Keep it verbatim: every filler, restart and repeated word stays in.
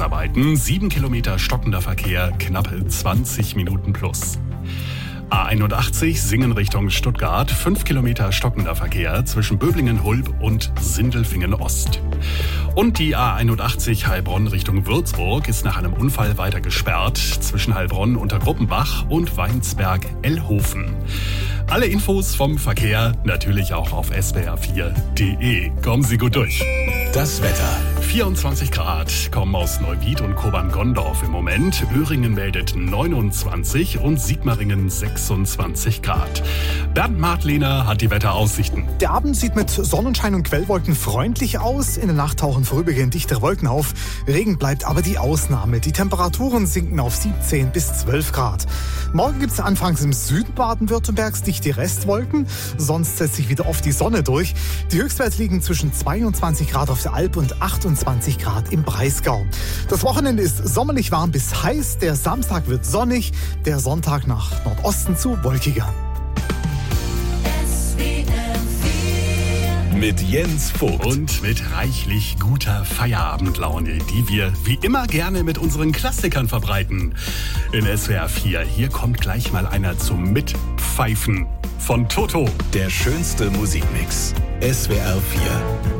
Ausgleichsarbeiten. Sieben Kilometer stockender Verkehr, knappe zwanzig Minuten plus. A einundachtzig Singen Richtung Stuttgart, fünf Kilometer stockender Verkehr zwischen Böblingen-Hulb und Sindelfingen-Ost. Und die A einundachtzig Heilbronn Richtung Würzburg ist nach einem Unfall weiter gesperrt zwischen Heilbronn unter Gruppenbach und Weinsberg-Ellhofen. Alle Infos vom Verkehr natürlich auch auf s w r vier punkt d e. Kommen Sie gut durch. Das Wetter. vierundzwanzig Grad kommen aus Neuwied und Kobern-Gondorf im Moment. Öhringen meldet neunundzwanzig und Sigmaringen sechsundzwanzig Grad. Bernd Martlehner hat die Wetteraussichten. Der Abend sieht mit Sonnenschein und Quellwolken freundlich aus. In der Nacht tauchen vorübergehend dichtere Wolken auf. Regen bleibt aber die Ausnahme. Die Temperaturen sinken auf siebzehn bis zwölf Grad. Morgen gibt es anfangs im Süden Baden-Württembergs dichte Restwolken. Sonst setzt sich wieder oft die Sonne durch. Die Höchstwerte liegen zwischen zweiundzwanzig Grad auf der Alp und achtundzwanzig Grad im Breisgau. Das Wochenende ist sommerlich warm bis heiß. Der Samstag wird sonnig. Der Sonntag nach Nordosten zu wolkiger. Mit Jens Vogt. Und mit reichlich guter Feierabendlaune, die wir wie immer gerne mit unseren Klassikern verbreiten. In S W R vier, hier kommt gleich mal einer zum Mitpfeifen von Toto. Der schönste Musikmix. S W R vier.